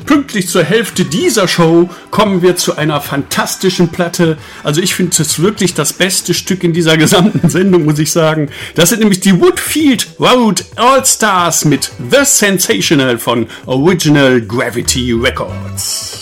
pünktlich zur Hälfte dieser Show kommen wir zu einer fantastischen Platte. Also ich finde es wirklich das beste Stück in dieser gesamten Sendung, muss ich sagen. Das sind nämlich die Woodfield Road All-Stars mit The Sensational von Original Gravity Records.